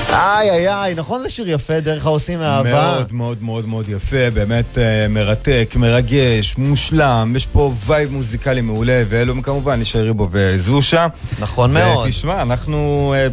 איי איי איי, נכון זה שיר יפה, דרך העושים מאהבה? מאוד מאוד מאוד מאוד יפה, באמת מרתק, מרגש, מושלם, יש פה וייב מוזיקלי מעולה, ואלו כמובן נשארי בו וזושה. נכון מאוד. תשמע, אנחנו